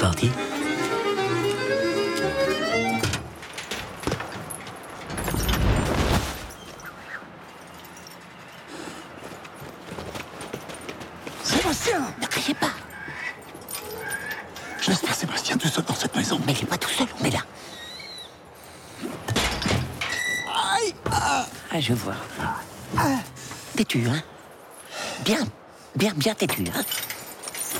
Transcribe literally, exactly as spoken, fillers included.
parti. Sébastien! Ne criez pas. Je laisse faire Sébastien tout seul dans cette maison. Mais il n'est pas tout seul, on est là. Aïe! Ah, Ah, je vois. ah. Têtu, hein? Bien, bien, bien têtu, hein?